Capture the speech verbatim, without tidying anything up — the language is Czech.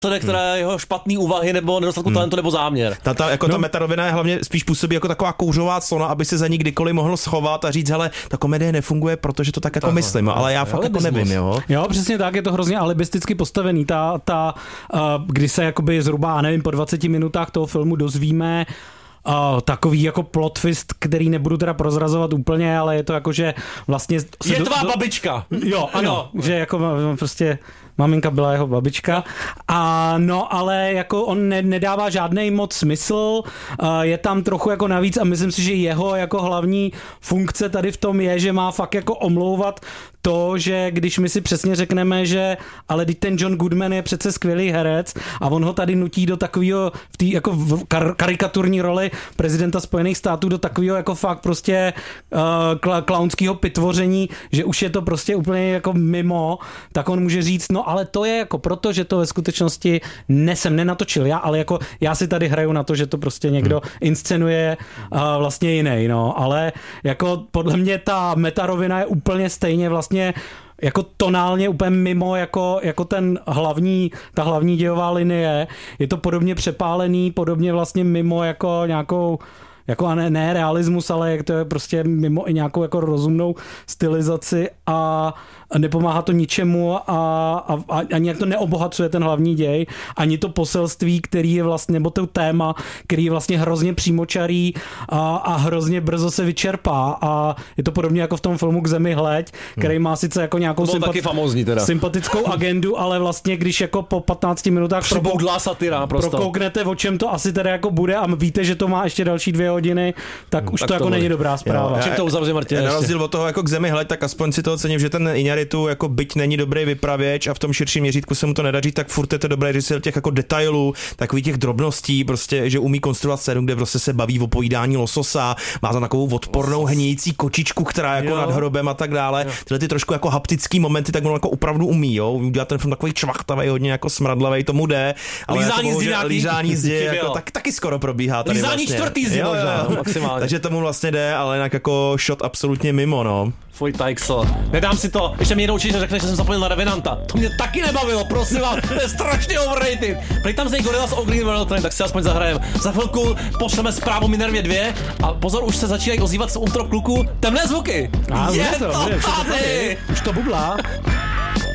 která jeho špatný úvahy nebo nedostatku hmm. talentu nebo záměr. Ta, ta, jako no. ta metarovina je hlavně spíš působí jako taková kouřová clona, aby se za ní kdykoliv mohl schovat a říct, hele, ta komedie nefunguje, protože to tak jako tak, myslím, no, ale já fakt jako nevím, jo. Jo, přesně tak, je to hrozně alibisticky postavený. Ta, ta uh, kdy se jakoby zhruba, nevím, po dvaceti minutách toho filmu dozvíme Uh, takový jako plot twist, který nebudu teda prozrazovat úplně, ale je to jako, že vlastně... Je do, tvá do, babička. Jo, ano, jo. Že jako prostě maminka byla jeho babička. A no, ale jako on ne, nedává žádnej moc smysl, uh, je tam trochu jako navíc a myslím si, že jeho jako hlavní funkce tady v tom je, že má fakt jako omlouvat to, že když my si přesně řekneme, že ale teď ten John Goodman je přece skvělý herec a on ho tady nutí do takového v té jako kar- karikaturní roli prezidenta Spojených států do takového jako fakt prostě uh, kla- klaunského pitvoření, že už je to prostě úplně jako mimo, tak on může říct, no ale to je jako proto, že to ve skutečnosti nesem nenatočil já, ale jako já si tady hraju na to, že to prostě někdo hmm. inscenuje uh, vlastně jiný, no, ale jako podle mě ta metarovina je úplně stejně vlastně jako tonálně úplně mimo jako, jako ten hlavní, ta hlavní dějová linie. Je to podobně přepálený, podobně vlastně mimo jako nějakou jako ne, ne realismus, ale jak to je prostě mimo i nějakou jako rozumnou stylizaci a nepomáhá to ničemu a, a, a ani jak to neobohacuje ten hlavní děj, ani to poselství, který je vlastně, nebo to téma, který je vlastně hrozně přímočarý a, a hrozně brzo se vyčerpá a je to podobně jako v tom filmu K zemi hleď, který má sice jako nějakou sympati- famózní teda. sympatickou agendu, ale vlastně když jako po patnácti minutách přiboudlá satira prostě. Prokouknete, o čem to asi teda jako bude a víte, že to má ještě další dvě hodiny, tak hmm, už tak to, to jako není dobrá zpráva. Jo, čím to uzavře, Martin? Na rozdíl od toho jako K zemi hleď, tak aspoň si toho cením, že ten Iñárritu jako byť není dobrý vypravěč a v tom širším měřítku se mu to nedaří, tak furt je to dobré režisér těch jako detailů, takových těch drobností, prostě, že umí konstruovat scénu, kde prostě se baví o pojídání lososa, má tam takovou odpornou hníjící kočičku, která jako jo. nad hrobem a tak dále. Jo. Tyhle ty trošku jako haptický momenty, tak on jako opravdu umí, jo. Udělat ten film takový čvachtavý, hodně jako smradlavý, tomu jde, ale lízání jako, zdi, lízání zdi jako, tak, taky skoro probíhá tady lízání vlastně. čtvrtý zdi možná, no, maximálně. Takže tomu vlastně jde, ale jinak jako shot absolutně mimo, no. Fuj, tajxo. Nedám si to. Ještě mi jednou určitě řekneš, že jsem zapomněl na Revenanta. To mě taky nebavilo, prosím vás, to je strašně overrated. Prý tam zní Gorillaz of Green World, tak si aspoň zahrajem. Za chvilku pošleme zprávu Minervě dvě a pozor, už se začínají ozývat z intro kluku temné zvuky. A, je to, to bude, tady. Už to bublá.